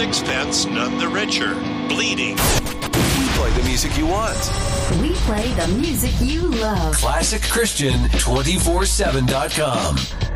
sixpence none the richer. Bleeding. We play the music you want. We play the music you love. ClassicChristian247.com.